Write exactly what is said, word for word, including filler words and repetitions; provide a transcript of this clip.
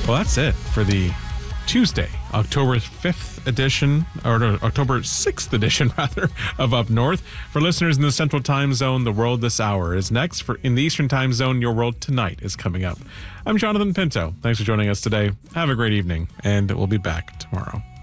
Well, that's it for the Tuesday, October fifth edition, or no, October sixth edition, rather, of Up North. For listeners in the Central Time Zone, The World This Hour is next. For in the Eastern Time Zone, Your World Tonight is coming up. I'm Jonathan Pinto. Thanks for joining us today. Have a great evening, and we'll be back tomorrow.